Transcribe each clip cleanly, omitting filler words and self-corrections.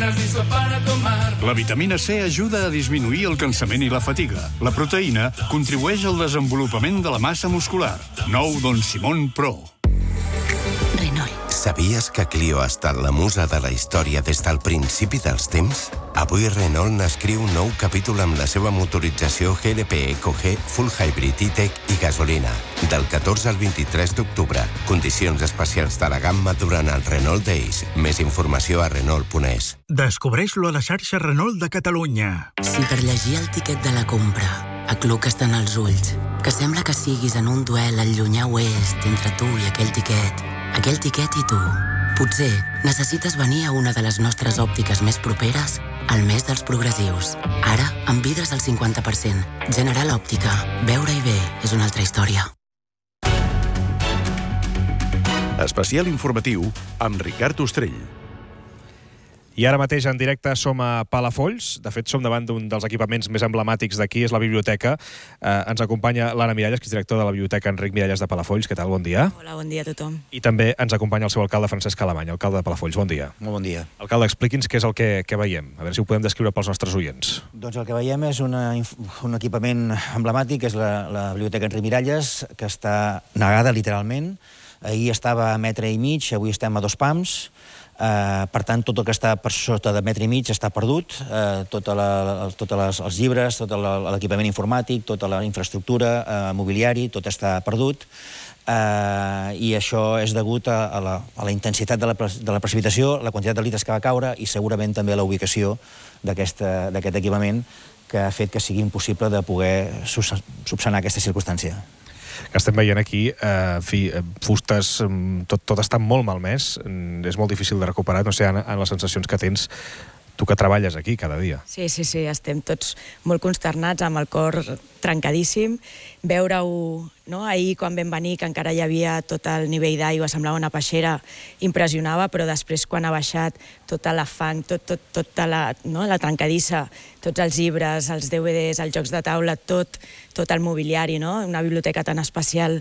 vitaminas y sopa para tomar. La vitamina C ajuda a disminuir el cansament i la fatiga. La proteïna contribueix al desenvolupament de la massa muscular. Nou Don Simón Pro. Renault. Sabies que Clio ha estat la musa de la història des del principi dels temps? Avui Renault n'escriu un nou capítol amb la seva motorització GLP Eco G, Full Hybrid E-Tech i gasolina. Del 14 al 23 d'octubre. Condicions especials de la gamma durant el Renault Days. Més informació a Renault.es. Descobreix-lo a la xarxa Renault de Catalunya. Si per llegir el tiquet de la compra acluques-te'n els ulls, que sembla que siguis en un duel al llunyà oest entre tu i aquell tiquet i tu. Potser necessites venir a una de les nostres òptiques més properes al mes dels progressius. Ara, amb vidres al 50%. General Òptica. Veure-hi bé és una altra història. Especial informatiu amb Ricard Ostrell. I ara mateix en directe som a Palafolls. De fet, som davant d'un dels equipaments més emblemàtics d'aquí, és la biblioteca. Ens acompanya l'Anna Miralles, que és director de la biblioteca Enric Miralles de Palafolls. Què tal? Bon dia. Hola, bon dia a tothom. I també ens acompanya el seu alcalde, Francesc Alemany, alcalde de Palafolls. Bon dia. Molt bon dia. Alcalde, expliqui'ns què és el que veiem. A veure si ho podem descriure pels nostres oients. Doncs el que veiem és un equipament emblemàtic, és la biblioteca Enric Miralles, que està negada literalment. Ahir estava a metre i mig, avui estem a 2 pams. Per tant, tot el que està per sota de metre i mig està perdut, tots els llibres, tot l'equipament informàtic, tota la infraestructura, mobiliari, tot està perdut, i això és degut a la intensitat de la precipitació, la quantitat de litres que va caure i segurament també a la ubicació d'aquest equipament, que ha fet que sigui impossible de poder subsanar aquesta circumstància. Que estem veient aquí, fustes, tot està molt malmès, és molt difícil de recuperar, no sé, en les sensacions que tens tu que treballes aquí cada dia. Sí, estem tots molt consternats, amb el cor trencadíssim. Veure-ho ahir, quan vam venir, que encara hi havia tot el nivell d'aigua, semblava una peixera, impressionava, però després, quan ha baixat tota la fang, tota la trencadissa, tots els llibres, els DVDs, els jocs de taula, tot el mobiliari, una biblioteca tan especial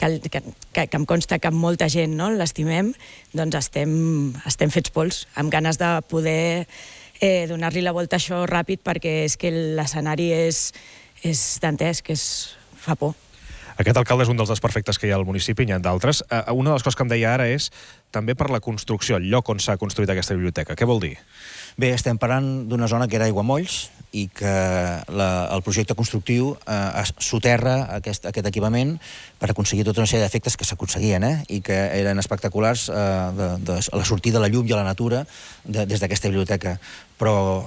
que em consta que molta gent l'estimem, doncs estem fets pols, amb ganes de poder donar-li la volta a això ràpid, perquè és que l'escenari és dantesc, fa por. Aquest alcalde és un dels desperfectes que hi ha al municipi, n'hi ha d'altres. Una de les coses que em deia ara és també per la construcció, el lloc on s'ha construït aquesta biblioteca. Què vol dir? Bé, estem parlant d'una zona que era aiguamolls i que el projecte constructiu soterra aquest equipament per aconseguir tota una sèrie d'efectes que s'aconseguien i que eren espectaculars a la sortida de la llum i a la natura des d'aquesta biblioteca. Però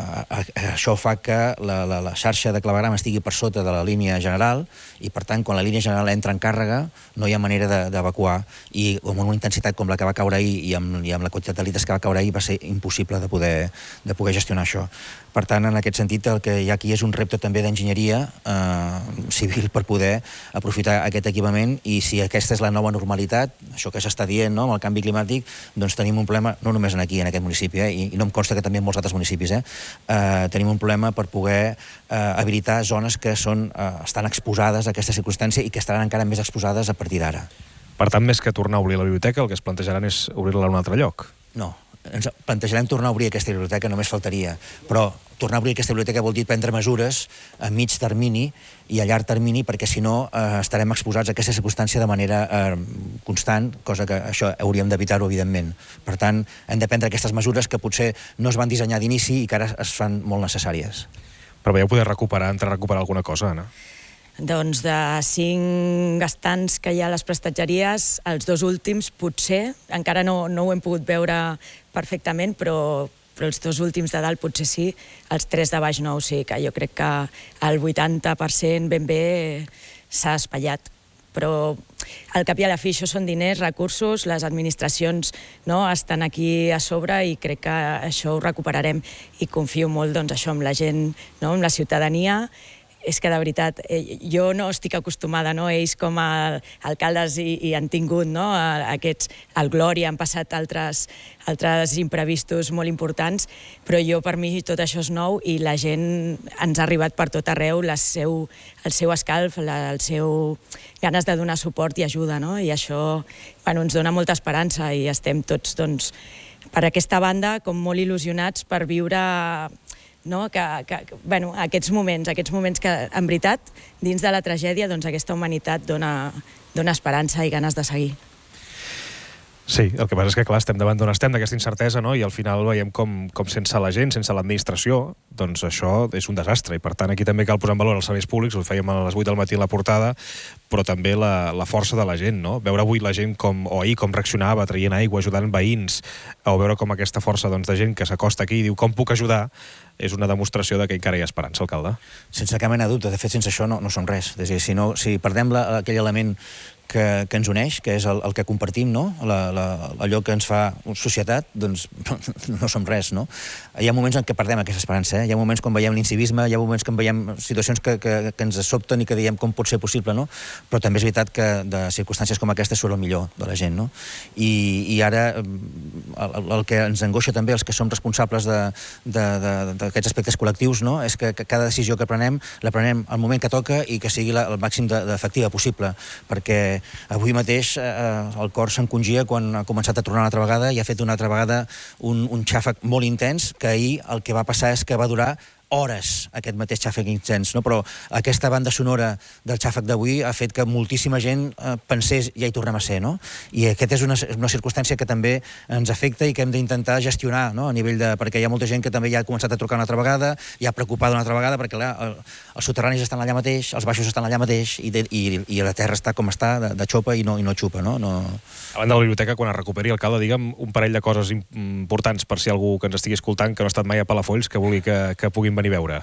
això fa que la xarxa de clavegram estigui per sota de la línia general i, per tant, quan la línia general entra en càrrega no hi ha manera d'evacuar, i amb una intensitat com la que va caure ahir i amb la quantitat de litres que va caure ahir va ser impossible de poder gestionar això. Per tant, en aquest sentit, el que hi ha aquí és un repte també d'enginyeria civil per poder aprofitar aquest equipament, i si aquesta és la nova normalitat, això que s'està dient amb el canvi climàtic, doncs tenim un problema, no només aquí, en aquest municipi, i no em consta que també en molts altres municipis, tenim un problema per poder habilitar zones que estan exposades a aquesta circumstància i que estaran encara més exposades a partir d'ara. Per tant, més que tornar a obrir la biblioteca, el que es plantejaran és obrir-la a un altre lloc. No, ens plantejarem tornar a obrir aquesta biblioteca, només faltaria, però tornar a obrir aquesta biblioteca vol dir prendre mesures a mig termini i a llarg termini, perquè si no estarem exposats a aquesta circumstància de manera constant, cosa que això hauríem d'evitar-ho, evidentment. Per tant, hem de prendre aquestes mesures que potser no es van dissenyar d'inici i que ara es fan molt necessàries. Però veieu poder recuperar alguna cosa, Anna? Doncs de 5 estants que hi ha a les prestatgeries, els 2 últims potser, encara no ho hem pogut veure perfectament, però els 2 últims de dalt potser sí, els 3 de baix no, o sigui que jo crec que el 80% ben bé s'ha espatllat. Però al cap i a la fi això són diners, recursos, les administracions estan aquí a sobre i crec que això ho recuperarem, i confio molt això amb la gent, amb la ciutadania. És que, de veritat, jo no estic acostumada, ells com a alcaldes i han tingut el Glòria, han passat altres imprevistos molt importants, però per mi tot això és nou i la gent ens ha arribat per tot arreu, el seu escalf, el seu ganes de donar suport i ajuda, i això ens dona molta esperança i estem tots per aquesta banda com molt il·lusionats per viure aquests moments que, en veritat, dins de la tragèdia, doncs aquesta humanitat dona esperança i ganes de seguir. Sí, el que passa és que, clar, estem davant d'on estem, d'aquesta incertesa, no? I al final veiem com sense la gent, sense l'administració, doncs això és un desastre. I per tant, aquí també cal posar en valor els serveis públics, ho fèiem a les 8 del matí a la portada, però també la força de la gent, no? Veure avui la gent o ahir com reaccionava, traient aigua, ajudant veïns, o veure com aquesta força de gent que s'acosta aquí i diu com puc ajudar, és una demostració que encara hi ha esperança, alcalde. Sense cap mena de dubte. De fet, sense això no som res. És a dir, si perdem aquell element que ens uneix, que és el que compartim, no? Allò que ens fa societat, doncs no som res, no? Hi ha moments en què perdem aquesta esperança, Hi ha moments quan veiem l'incivisme, hi ha moments que veiem situacions que ens sobten i que diem com pot ser possible, no? Però també és veritat que de circumstàncies com aquesta surt el millor de la gent, no? I ara el que ens angoixa també, els que som responsables d'aquests aspectes col·lectius, no? És que cada decisió que prenem, la prenem al moment que toca i que sigui el màxim d'efectiva possible, perquè avui mateix el cor s'encongia quan ha començat a tornar una altra vegada i ha fet una altra vegada un xàfec molt intens, que ahir el que va passar és que va durar hores aquest mateix xàfec intens, no? Però aquesta banda sonora del xàfec d'avui ha fet que moltíssima gent pensés ja hi tornem a ser, no? I aquesta és una circumstància que també ens afecta i que hem d'intentar gestionar, no? A nivell perquè hi ha molta gent que també ja ha començat a trucar una altra vegada, ja preocupada una altra vegada, perquè els soterranis estan allà mateix, els baixos estan allà mateix i la terra està com està, de xopa i no xupa, no? A banda de la biblioteca, quan es recuperi, alcalde, digue'm un parell de coses importants per si algú que ens estigui escoltant que no ha estat mai a Palafolls que vulgui que puguin venir a veure.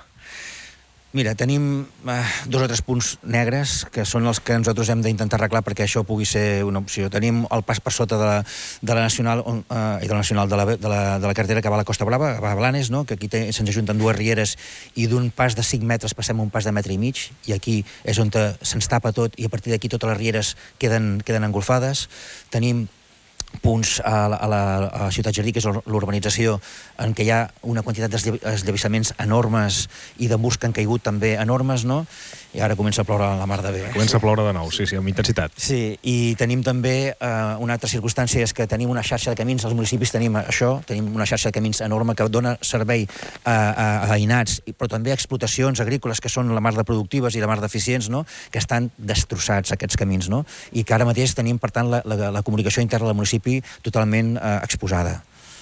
Mira, tenim 2 o 3 punts negres que són els que nosaltres hem d'intentar arreglar perquè això pugui ser una opció. Tenim el pas per sota de la Nacional i de la Nacional de la carretera que va a la Costa Brava, va a Blanes, no? Que aquí se'ns ajunten 2 rieres i d'un pas de 5 metres passem a un pas de 1,5 metres i aquí és on se'ns tapa tot i a partir d'aquí totes les rieres queden engolfades. Tenim punts a la Ciutat Jardí, que és l'urbanització, en què hi ha una quantitat d'esllavassaments enormes i de murs que han caigut també enormes, no? I ara comença a ploure la mar de bé. Comença a ploure de nou, sí, amb intensitat. Sí, i tenim també una altra circumstància, és que tenim una xarxa de camins, als municipis tenim això, tenim una xarxa de camins enorme que dona servei a veïnats, però també a explotacions agrícoles que són la mar de productives i la mar d'eficients, no? Que estan destrossats aquests camins, no? I que ara mateix tenim, per tant, la comunicació interna del municipi totalment exposada.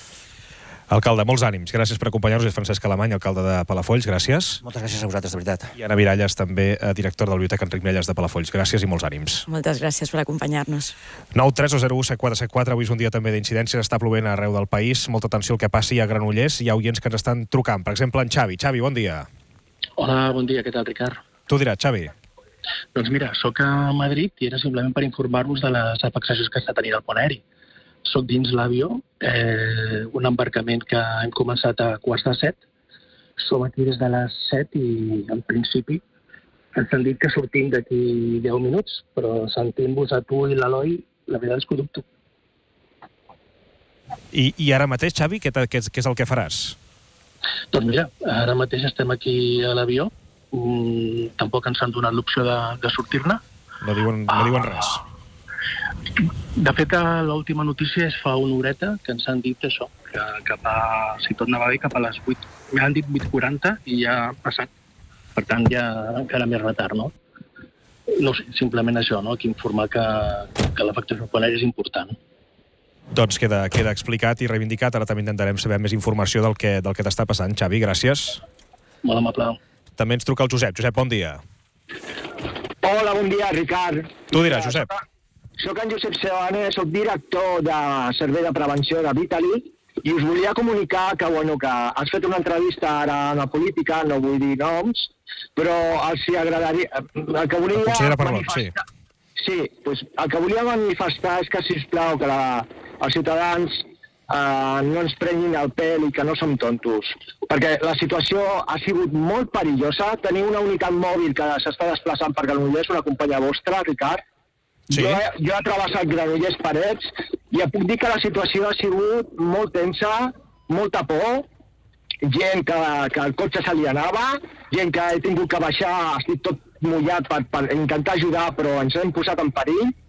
Alcalde, molts ànims. Gràcies per acompanyar-nos. És Francesc Alemany, alcalde de Palafolls. Gràcies. Moltes gràcies a vosaltres, de veritat. I Anna Miralles, també director de la Biblioteca Enric Miralles de Palafolls. Gràcies i molts ànims. Moltes gràcies per acompanyar-nos. 9-3-2-0-1-7-4-7-4. Avui és un dia també d'incidències. Està plovent arreu del país. Molta atenció al que passi a Granollers. Hi ha oients que ens estan trucant. Per exemple, en Xavi. Xavi, bon dia. Hola, bon dia. Què tal, Ricard? Tu diràs, Xavi. Doncs mira, soc a Madrid i era simplement per informar-vos de les afectacions que està tenint el pont aeri. Soc dins l'avió, un embarcament que hem començat a 6:45. Som aquí des de les 7 i, en principi, ens han dit que sortim d'aquí 10 minuts, però sentint-vos a tu i l'Eloi, la veritat és que ho dubto. I ara mateix, Xavi, què és el que faràs? Doncs mira, ara mateix estem aquí a l'avió, tampoc ens han donat l'opció de sortir-ne. No diuen res. De fet, l'última notícia és fa una horeta que ens han dit això, que si tot anava bé, cap a les 8. M'han dit 8:40 i ja ha passat. Per tant, ja encara més retard, no? No sé, simplement això, no? Aquí informar que l'afectació plenària és important. Doncs queda explicat i reivindicat. Ara també intentarem saber més informació del que t'està passant. Xavi, gràcies. Molt amable. També ens truca el Josep. Josep, bon dia. Hola, bon dia, Ricard. Tu diràs, Josep. Soc en Josep Sebane, soc director de Servei de Prevenció de Vitali i us volia comunicar que has fet una entrevista ara a la política, no vull dir noms, però els agradaria... El que volia manifestar... Sí, doncs el que volia manifestar és que, sisplau, que els ciutadans no ens prenguin el pèl i que no som tontos. Perquè la situació ha sigut molt perillosa. Teniu una unitat mòbil que s'està desplaçant per Granollers, una companya vostra, Ricard. Sí. Jo he travessat Granollers Parets i et puc dir que la situació ha sigut molt tensa, molta por, gent que el cotxe se li anava, gent que he tingut que baixar, estic tot mullat per intentar ajudar, però ens hem posat en perill.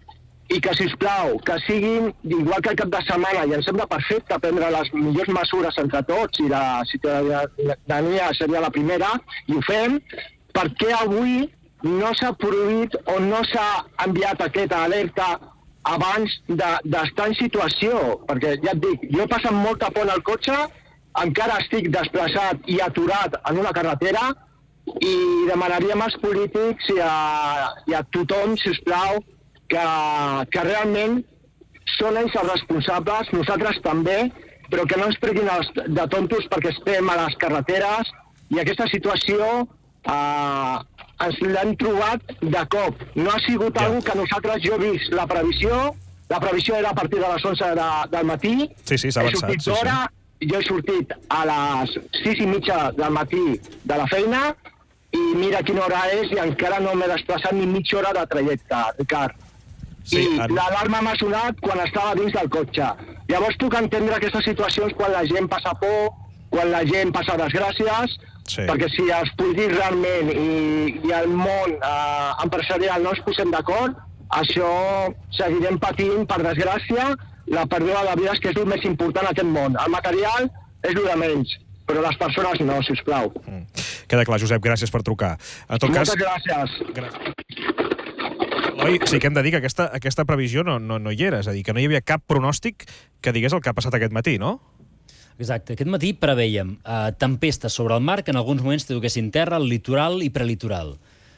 i que, sisplau, que siguin, igual que el cap de setmana, i em sembla perfecte prendre les millors mesures entre tots, i la ciutadania seria la primera, i ho fem, perquè avui no s'ha produït o no s'ha enviat aquesta alerta abans d'estar en situació. Perquè, ja et dic, jo he passat molta por al cotxe, encara estic desplaçat i aturat en una carretera, i demanaríem als polítics i a tothom, sisplau, que realment són ells els responsables, nosaltres també, però que no ens prenguin de tontos perquè estem a les carreteres, i aquesta situació ens l'hem trobat de cop. No ha sigut algo que nosaltres, jo he vist la previsió era a partir de les 11 del matí, s'ha avançat, jo he sortit a les 6:30 del matí de la feina, i mira quina hora és i encara no m'he desplaçat ni mitja hora de trajecte, Ricard. L'alarma m'ha sonat quan estava dins del cotxe. Llavors puc entendre aquestes situacions quan la gent passa por, quan la gent passa desgràcies, perquè si els polítics realment i el món empresarial no ens posem d'acord, això seguirem patint, per desgràcia, la pèrdua de vides, que és el més important en aquest món. El material és el de menys, però les persones no, sisplau. Queda clar, Josep, gràcies per trucar. Moltes gràcies. Eloi, sí que hem de dir que aquesta previsió no hi era, és a dir, que no hi havia cap pronòstic que digués el que ha passat aquest matí, no? Exacte. Aquest matí preveiem tempestes sobre el mar que en alguns moments toquessin terra, al litoral i prelitoral.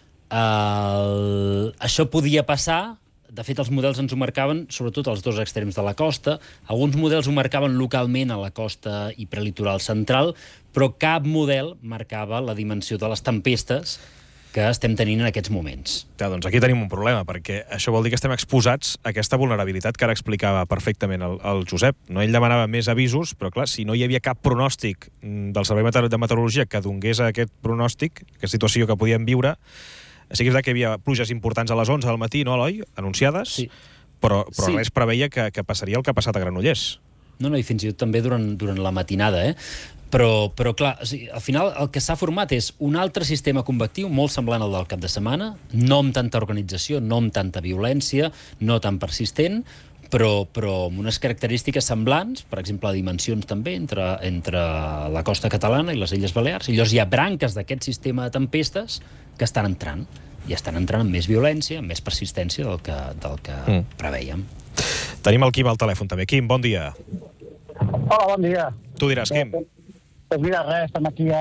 Això podia passar, de fet els models ens ho marcaven sobretot als dos extrems de la costa, alguns models ho marcaven localment a la costa i prelitoral central, però cap model marcava la dimensió de les tempestes que estem tenint en aquests moments. Doncs aquí tenim un problema, perquè això vol dir que estem exposats a aquesta vulnerabilitat que ara explicava perfectament el Josep. No, ell demanava més avisos, però clar, si no hi havia cap pronòstic del Servei de Meteorologia que donés aquest pronòstic, aquesta situació que podíem viure, sí que és veritat que hi havia pluges importants a les 11 del matí, no, Eloi? Anunciades, sí. Però res preveia que passaria el que ha passat a Granollers. No, i fins i tot també durant la matinada, Però clar, al final el que s'ha format és un altre sistema convectiu molt semblant al del cap de setmana, no amb tanta organització, no amb tanta violència, no tan persistent, però amb unes característiques semblants, per exemple, dimensions també entre la costa catalana i les Illes Balears, i llavors hi ha branques d'aquest sistema de tempestes que estan entrant, i estan entrant amb més violència, amb més persistència del que preveiem. Tenim el Quim al telèfon també. Quim, bon dia. Hola, bon dia. Tu diràs, Quim. Doncs mira, estic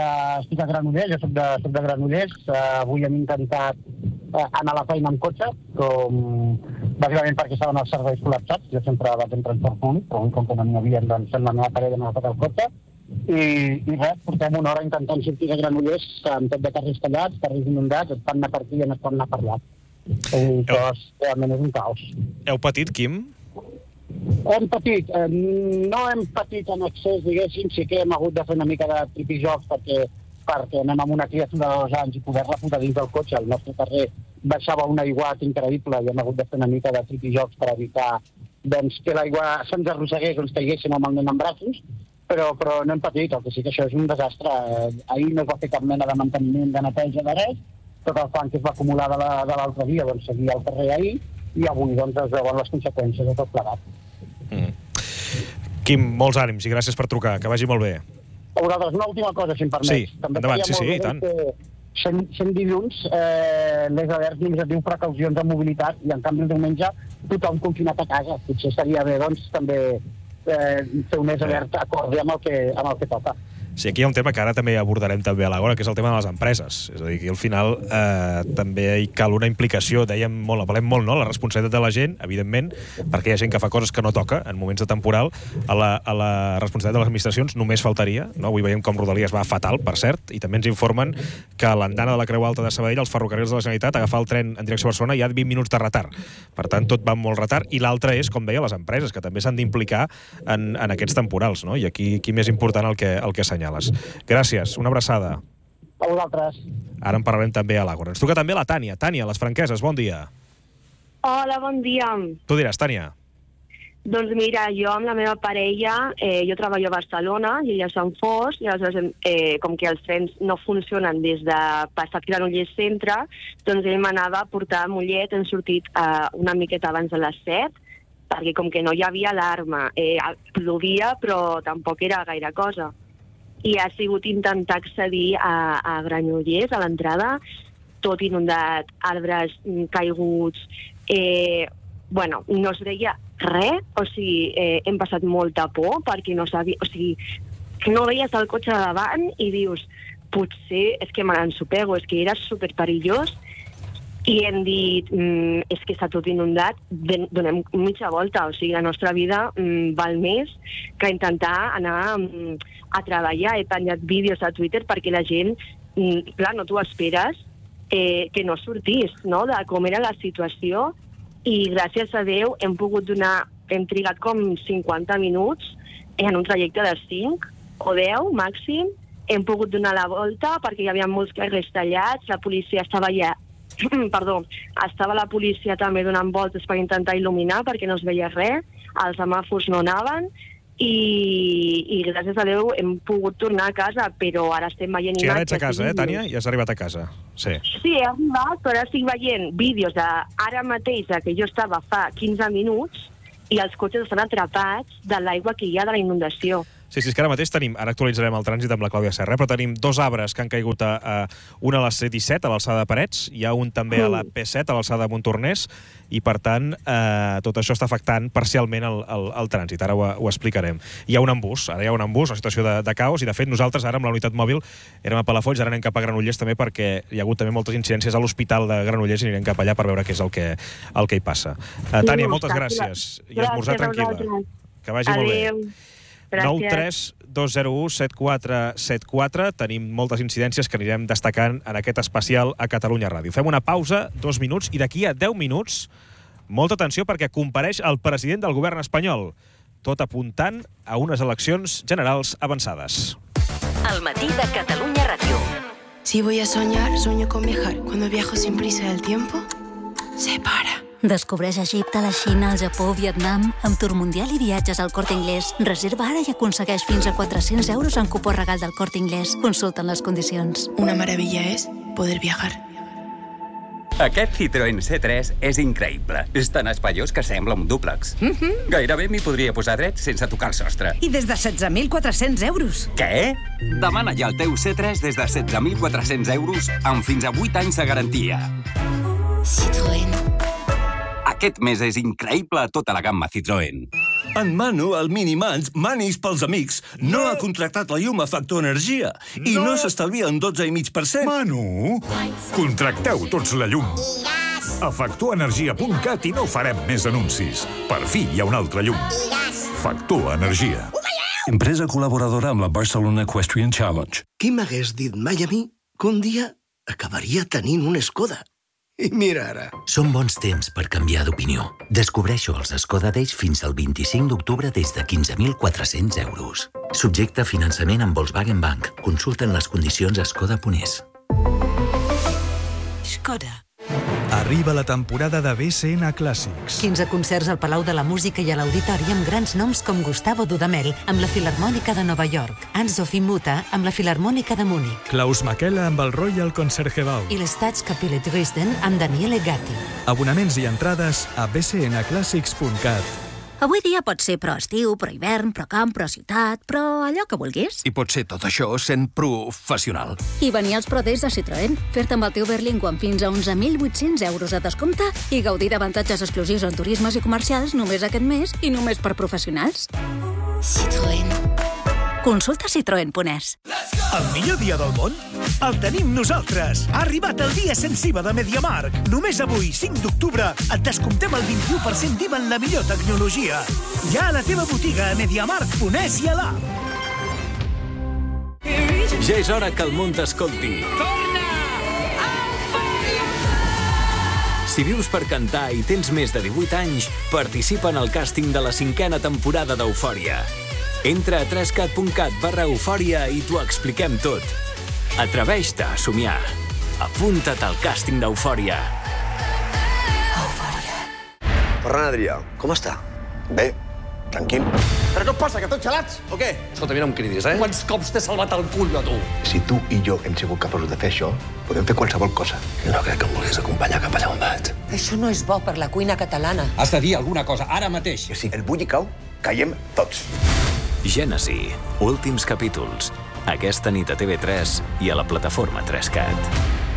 a Granollers, jo soc de Granollers. Avui hem intentat anar a la feina amb cotxe, bàsicament perquè estaven els serveis col·lapsats. Jo sempre vaig en transport públic, però com que no n'hi havia, doncs la meva parella m'ha agafat el cotxe. I res, portem una hora intentant sortir de Granollers amb tot de carrers tallats, carrers inundats, es pot anar per aquí i no es pot anar per allà. Realment és un caos. Heu patit, Quim? Hem patit, no hem patit en excés, diguéssim, sí que hem hagut de fer una mica de tripijocs perquè anem amb una criatura de 2 anys i poder-la fotre dins del cotxe. El nostre carrer baixava un aiguat increïble i hem hagut de fer una mica de tripijocs per evitar que l'aigua se'ns arrossegués o ens caiguéssim amb el nen en braços, però no hem patit, el que sí que això és un desastre. Ahir no es va fer cap mena de manteniment, de neteja, de res, tot el fang que es va acumular de l'altre dia seguia al carrer ahir, i avui es veuen les conseqüències de tot plegat. Quim, molts ànims i gràcies per trucar, que vagi molt bé. A vosaltres, una última cosa, si em permets. Sí, endavant, sí, i tant. Sent dilluns, les alertes ens diu precaucions de mobilitat i en canvi el diumenge tothom confinat a casa. Potser estaria bé, doncs, també fer un alerta acorde amb el que toca. Sí, aquí hi ha un tema que ara també abordarem també a l'Agora, que és el tema de les empreses. És a dir, que al final també hi cal una implicació, parlem molt, no?, la responsabilitat de la gent, evidentment, perquè hi ha gent que fa coses que no toca en moments de temporal, a la responsabilitat de les administracions només faltaria, no? Avui veiem com Rodalies va fatal, per cert, i també ens informen que a l'andana de la Creu Alta de Sabadell, els ferrocarrils de la Generalitat, agafar el tren en direcció a Barcelona hi ha 20 minuts de retard. Per tant, tot va amb molt retard, i l'altre és, com deia, les empreses, que també s'han d'implicar en aquests temporals, no? I aquí més important el que assenyala. Gràcies, una abraçada. A vosaltres. Ara en parlarem també a l'Àgora. Ens truca també la Tània. Tània, les Franqueses, bon dia. Hola, bon dia. Tu diràs, Tània. Doncs mira, jo amb la meva parella, jo treballo a Barcelona i ella a Sant Fos, i aleshores, com que els trens no funcionen des de passat Granollers centre, doncs ell m'anava a portar a Mollet, hem sortit una miqueta abans de les 7, perquè com que no hi havia alarma, plovia però tampoc era gaire cosa. I ha sigut intentar accedir a Granollers, a l'entrada, tot inundat, arbres caiguts, bueno, no es veia res, o sigui, hem passat molta por perquè no sabia, o sigui, no veies el cotxe de davant i dius, potser és que me l'ensopego, és que era superperillós, i hem dit, és que està tot inundat, donem mitja volta, o sigui, la nostra vida val més que intentar anar a treballar. He penjat vídeos a Twitter perquè la gent, clar, no t'ho esperes, que no sortís, no?, de com era la situació, i gràcies a Déu hem trigat com 50 minuts en un trajecte de 5 o 10 màxim, hem pogut donar la volta perquè hi havia molts carrers tallats, la policia estava allà, estava la policia també donant voltes per intentar il·luminar perquè no es veia res, els semàfors no anaven, i gràcies a Déu hem pogut tornar a casa, però ara estem veient imatges... Sí, ara ets a casa, Tània? Ja has arribat a casa. Sí, he arribat, però ara estic veient vídeos d'ara mateix, que jo estava fa 15 minuts, i els cotxes estan atrapats de l'aigua que hi ha de la inundació. Sí, és que ara mateix tenim, ara actualitzarem el trànsit amb la Clàudia Serra, però tenim 2 arbres que han caigut, un a la C-17, a l'alçada de Parets, hi ha un també a la P-7, a l'alçada de Montornès, i per tant, tot això està afectant parcialment el trànsit. Ara ho explicarem. Hi ha un embús, ara hi ha un embús, una situació de caos, i de fet nosaltres ara amb la unitat mòbil érem a Palafolls, ara anem cap a Granollers també perquè hi ha hagut també moltes incidències a l'hospital de Granollers i anirem cap allà per veure què és el que hi passa. Tània, moltes gràcies. I esmorzar tranquil·la. Que vagi molt bé. 932017474. Tenim moltes incidències que anirem destacant en aquest especial a Catalunya Ràdio. Fem una pausa, 2 minuts, i d'aquí a 10 minuts, molta atenció perquè compareix el president del govern espanyol, tot apuntant a unes eleccions generals avançades. Al matí de Catalunya Ràdio. Si voy a soñar, sueño con viajar. Cuando viajo sin prisa el tiempo se para. Descobreix Egipte, la Xina, el Japó, Vietnam, amb Tour Mundial i viatges al Corte Inglés. Reserva ara i aconsegueix fins a 400 euros en cupó regal del Corte Inglés. Consulta les condicions. Una maravilla és poder viajar. Aquest Citroën C3 és increïble. És tan espaiós que sembla un dúplex. Gairebé m'hi podria posar dret sense tocar el sostre. I des de 16.400 euros. Què? Demana ja el teu C3 des de 16.400 euros amb fins a 8 anys de garantia. Citroën. Aquest mes és increïble a tota la gamma Citroën. En Manu, el Minimans, Manis pels amics, no ha contractat la llum a Factor Energia i no s'estalvia un 12,5%. Manu, contracteu tots la llum. A factorenergia.cat i no farem més anuncis. Per fi hi ha una altra llum. Factor Energia. Empresa col·laboradora amb la Barcelona Equestrian Challenge. Qui m'hagués dit mai a mi que un dia acabaria tenint un Skoda? I mira ara. Són bons temps per canviar d'opinió. Descobreixo els Skoda Days fins al 25 d'octubre des de 15.400 euros. Subjecte a finançament amb Volkswagen Bank. Consulten les condicions a Skoda.es. Skoda. Arriba la temporada de BCN Clàssics. 15 concerts al Palau de la Música i a l'Auditori amb grans noms com Gustavo Dudamel amb la Filharmònica de Nova York, Enzo Fimuta amb la Filharmònica de Múnich, Klaus Makela amb el Royal Concertgebouw i l'Staatskapelle Dresden amb Daniele Gatti. Abonaments i entrades a bcnclassics.cat. Avui dia pot ser pro estiu, pro hivern, pro camp, pro ciutat, pro allò que vulguis. I pot ser tot això sent professional. I venir als Pro Days de Citroën, fer-te amb el teu Berlingo amb fins a 11.800 euros de descompte i gaudir d'avantatges exclusius en turismes i comercials només aquest mes i només per professionals. Citroën. Consulta citroen.es. El millor dia del món el tenim nosaltres. Ha arribat el dia sensiva de MediaMarkt. Només avui, 5 d'octubre, et descomptem el 21% d'IVA en la millor tecnologia. Ja a la teva botiga a MediaMarkt.es i a l'app. Ja és hora que el món t'escolti. Si vius per cantar i tens més de 18 anys, participa en el càsting de la 5a temporada d'Eufòria. Entra a 3cat.cat/eufòria i t'ho expliquem tot. Atreveix-te a somiar. Apunta't al càsting d'Eufòria. Ferran Adrià, com està? Bé, tranquil. Però què et passa, que tots gelats, o què? Escolta, mira, no em cridis, Quants cops t'he salvat el cul, no, tu? Si tu i jo hem sigut capaços de fer això, podem fer qualsevol cosa. Jo no crec que em vulguis acompanyar cap allà on vaig. Això no és bo per la cuina catalana. Has de dir alguna cosa, ara mateix. I si el bull hi cau, caiem tots. Gènesi, últims capítols. Aquesta nit a TV3 i a la plataforma 3Cat.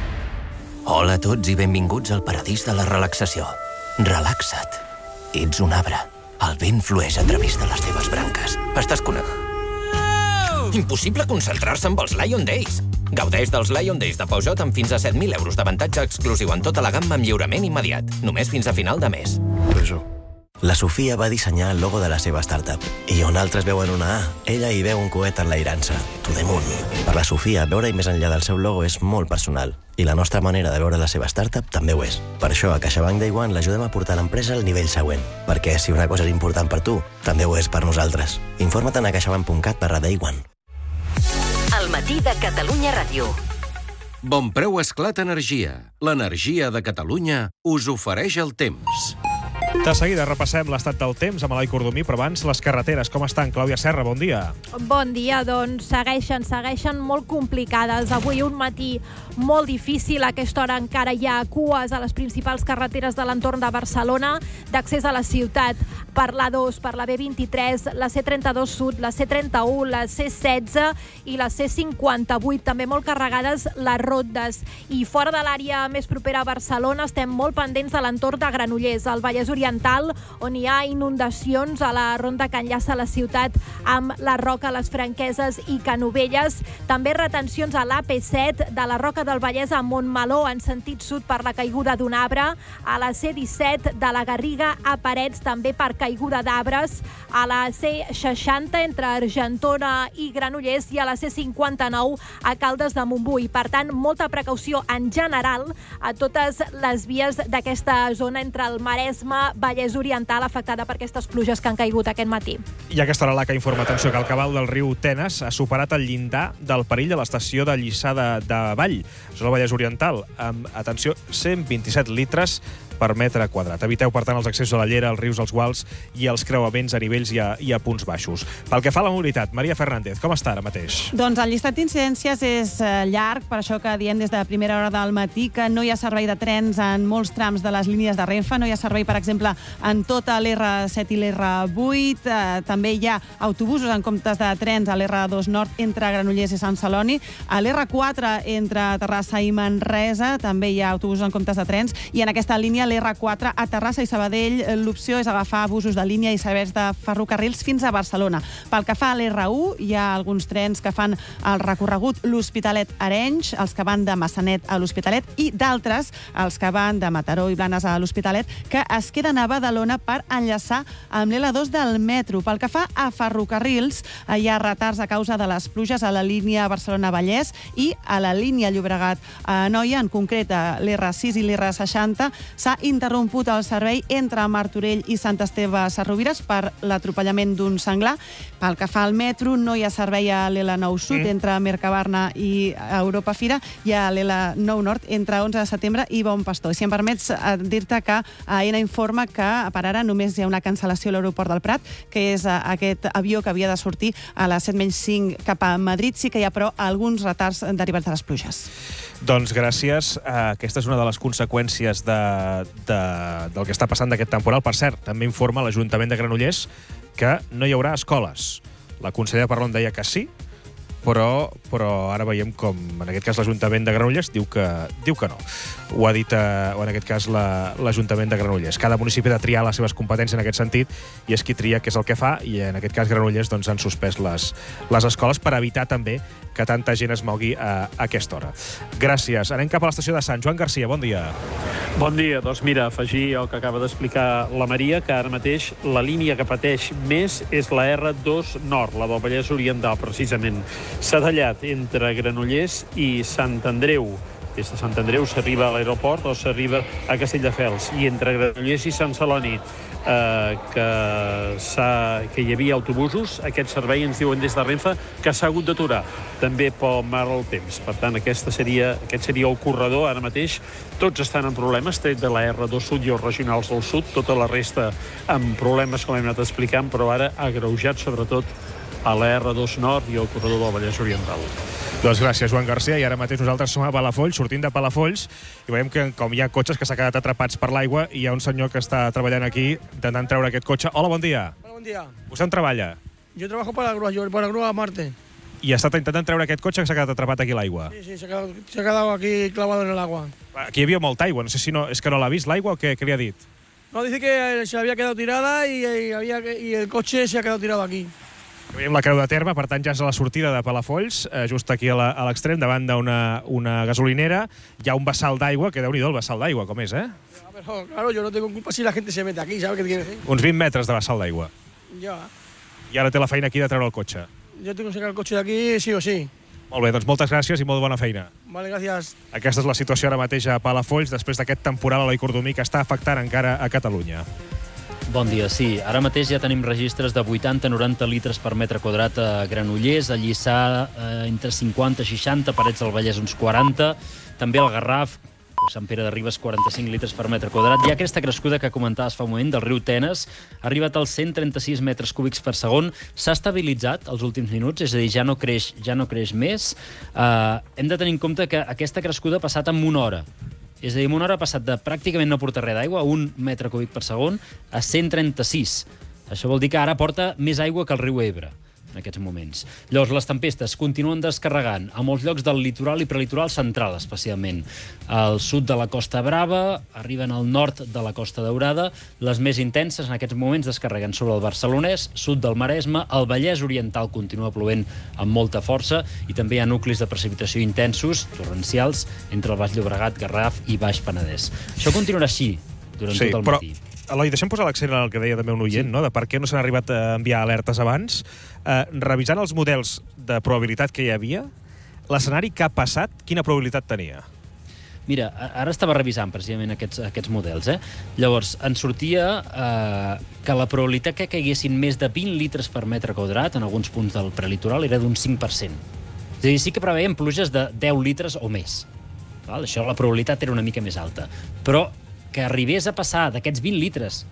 Hola a tots i benvinguts al paradís de la relaxació. Relaxa't. Ets un arbre. El vent flueix a través de les teves branques. Estàs connectat. Impossible concentrar-se amb els Lion Days. Gaudeix dels Lion Days de Peugeot amb fins a 7.000 euros d'avantatge exclusiu en tota la gamma amb lliurament immediat. Només fins a final de mes. La Sofia va dissenyar el logo de la seva startup. I on altres veuen una A, ella hi veu un coet enlairant-se. To the moon. Per la Sofia, veure-hi més enllà del seu logo és molt personal. I la nostra manera de veure la seva startup també ho és. Per això, a CaixaBank Day One l'ajudem a portar l'empresa al nivell següent. Perquè si una cosa és important per tu, també ho és per nosaltres. Informa't a caixabank.cat/Day1. El matí de Catalunya Ràdio. Bon preu Esclat Energia. L'energia de Catalunya us ofereix el temps. De seguida repassem l'estat del temps amb Eloi Cordomí, però abans les carreteres. Com estan? Clàudia Serra, bon dia. Bon dia, doncs segueixen molt complicades. Avui un matí molt difícil. A aquesta hora encara hi ha cues a les principals carreteres de l'entorn de Barcelona, d'accés a la ciutat per l'A2, per la B23, la C32 Sud, la C31, la C16 i la C58. També molt carregades les rondes. I fora de l'àrea més propera a Barcelona estem molt pendents de l'entorn de Granollers, al Vallès Oriental, on hi ha inundacions a la ronda que enllaça la ciutat amb la Roca, les Franqueses i Canovelles. També retencions a l'AP7 de la Roca del Vallès a Montmeló en sentit sud per la caiguda d'un arbre, a la C17 de la Garriga a Parets també per caiguda d'arbres, a la C60 entre Argentona i Granollers i a la C59 a Caldes de Montbui. Per tant, molta precaució en general a totes les vies d'aquesta zona entre el Maresme, Vallès Oriental, afectada per aquestes pluges que han caigut aquest matí. I a aquesta hora l'ACA informa, atenció, que el cabal del riu Tenes ha superat el llindar del perill a l'estació de Lliçà de Vall, zona Vallès Oriental, amb, atenció, 127 litres per metre quadrat. Eviteu, per tant, els accessos a la llera, als rius, als guals i els creuaments a nivells i a punts baixos. Pel que fa a la mobilitat, Maria Fernández, com està ara mateix? Doncs el llistat d'incidències és llarg, per això que diem des de primera hora del matí que no hi ha servei de trens en molts trams de les línies de Renfe, no hi ha servei, per exemple, en tota l'R7 i l'R8, també hi ha autobusos en comptes de trens a l'R2 Nord entre Granollers i Sant Celoni, a l'R4 entre Terrassa i Manresa també hi ha autobusos en comptes de trens, i en aquesta línia l'R4 a Terrassa i Sabadell l'opció és agafar busos de línia i serveis de ferrocarrils fins a Barcelona. Pel que fa a l'R1 hi ha alguns trens que fan el recorregut l'Hospitalet-Arenys, els que van de Massanet a l'Hospitalet i d'altres, els que van de Mataró i Blanes a l'Hospitalet, que es queden a Badalona per enllaçar amb l'L2 del metro. Pel que fa a ferrocarrils, hi ha retards a causa de les pluges a la línia Barcelona-Vallès i a la línia Llobregat-Anoia, en concret a l'R6 i l'R60, s'ha interromput el servei entre Martorell i Sant Esteve Sarrovires per l'atropellament d'un senglar. Pel que fa al metro, no hi ha servei a l'L9 Sud entre Mercabarna i Europa Fira i a l'L9 Nord entre 11 de setembre i Bon Pastor. Si em permets dir-te que AENA informa que per ara només hi ha una cancel·lació a l'aeroport del Prat, que és aquest avió que havia de sortir a les 7:05 cap a Madrid. Sí que hi ha, però, alguns retards derivats de les pluges. Doncs gràcies. Aquesta és una de les conseqüències del que està passant d'aquest temporal. Per cert, també informa l'Ajuntament de Granollers que no hi haurà escoles. La consellera Parlon deia que sí, però ara veiem com, en aquest cas, l'Ajuntament de Granollers diu que no. Ho ha dit, o en aquest cas, l'Ajuntament de Granollers. Cada municipi ha de triar les seves competències en aquest sentit, i és qui tria què és el que fa, i en aquest cas Granollers doncs, han suspès les escoles per evitar també que tanta gent es mogui a aquesta hora. Gràcies. Anem cap a l'estació de Sant Joan Garcia. Bon dia. Bon dia. Doncs mira, afegir el que acaba d'explicar la Maria, que ara mateix la línia que pateix més és la R2 Nord, la del Vallès Oriental, precisament. S'ha tallat entre Granollers i Sant Andreu. Des de Sant Andreu s'arriba a l'aeroport o s'arriba a Castelldefels, i entre Granollers i Sant Celoni que hi havia autobusos. Aquest servei ens diuen des de Renfe que s'ha hagut d'aturar, també pel mal temps. Per tant, aquest seria el corredor. Ara mateix tots estan en problemes, tret de la R2 Sud i els regionals del sud, tota la resta amb problemes, com hem anat explicant, però ara agreujat sobretot a la R2 Nord i al corredor del Vallès Oriental. Doncs gràcies, Joan Garcia. I ara mateix nosaltres som a Palafolls, sortint de Palafolls, i veiem que com hi ha cotxes que s'han quedat atrapats per l'aigua, i hi ha un senyor que està treballant aquí intentant treure aquest cotxe. Hola, bon dia. Hola, bon dia. Vostè on treballa? Yo trabajo para la grúa Marte. I està intentant treure aquest cotxe que s'ha quedat atrapat aquí a l'aigua. Sí, se ha quedado aquí clavado en el agua. Aquí hi havia molta aigua. No sé si és que no l'ha vist l'aigua o què li ha dit. No, dice que se había quedado tirada y el coche se ha quedado tirado aquí. Veiem la Creu de Terme, per tant ja és a la sortida de Palafolls, just aquí a l'extrem, davant d'una gasolinera. Hi ha un vessal d'aigua, que Déu-n'hi-do el vessal d'aigua, com és, Pero, claro, yo no tengo culpa si la gente se mete aquí, ¿sabes qué quiere decir? Uns 20 metres de vessal d'aigua. Ja. I ara té la feina aquí de treure el cotxe. Yo tengo que sacar el coche de aquí sí o sí. Molt bé, doncs moltes gràcies i molt bona feina. Vale, gracias. Aquesta és la situació ara mateix a Palafolls, després d'aquest temporal a Eloi Cordomí que està afectant encara a Catalunya. Bon dia, sí. Ara mateix ja tenim registres de 80-90 litres per metre quadrat a Granollers, a Lliçà entre 50 i 60, Parets del Vallès uns 40, també al Garraf, Sant Pere de Ribes, 45 litres per metre quadrat. Hi ha aquesta crescuda que comentaves fa un moment del riu Tenes, ha arribat als 136 metres cúbics per segon, s'ha estabilitzat els últims minuts, és a dir, ja no creix més. Hem de tenir en compte que aquesta crescuda ha passat en una hora. És a dir, en una hora ha passat de pràcticament no portar res d'aigua, 1 metre cúbic per segon, a 136. Això vol dir que ara porta més aigua que el riu Ebre en aquests moments. Llavors, les tempestes continuen descarregant a molts llocs del litoral i prelitoral central, especialment. Al sud de la Costa Brava, arriben al nord de la Costa Daurada. Les més intenses en aquests moments descarreguen sobre el Barcelonès, sud del Maresme, el Vallès Oriental continua plovent amb molta força i també hi ha nuclis de precipitació intensos, torrencials, entre el Baix Llobregat, Garraf i Baix Penedès. Això continuarà així durant tot el matí. Eloi, deixem posar l'accent en el que deia també un oient, no? De per què no s'han arribat a enviar alertes abans. Revisant els models de probabilitat que hi havia, l'escenari que ha passat, quina probabilitat tenia? Mira, ara estava revisant precisament aquests models. Llavors, ens sortia que la probabilitat que caiguessin més de 20 litres per metre quadrat en alguns punts del prelitoral era d'un 5%. És a dir, sí que preveiem pluges de 10 litres o més. Això, la probabilitat era una mica més alta. Però que arribés a passar d'aquests 20 litres,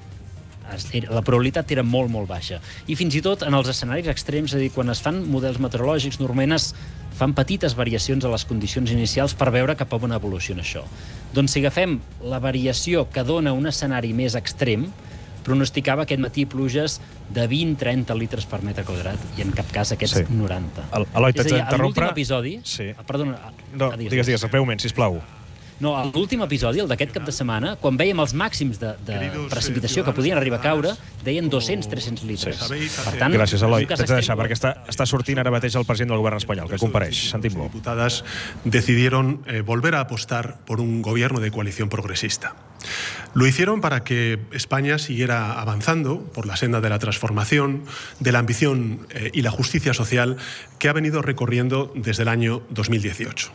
la probabilitat era molt, molt baixa. I fins i tot en els escenaris extrems, és a dir, quan es fan models meteorològics, normalment es fan petites variacions a les condicions inicials per veure cap a on evoluciona això. Doncs si agafem la variació que dona un escenari més extrem, pronosticava aquest matí pluges de 20-30 litres per metre quadrat i en cap cas aquests 90. Eloi, t'haig d'interrompre. És a dir, l'últim episodi... Perdona. No, digues, breument, sisplau. No, l'últim episodi, el d'aquest cap de setmana, quan veiem els màxims de precipitació que podien arribar a caure, deien 200-300 litres. Per tant, gràcies, Eloi. T'haig de deixar, perquè està sortint ara mateix el president del govern espanyol, que compareix. Sentim-lo. Diputadas decidieron volver a apostar por un gobierno de coalición progresista. Lo hicieron para que España siguiera avanzando por la senda de la transformación, de la ambición y la justicia social que ha venido recorriendo desde el año 2018.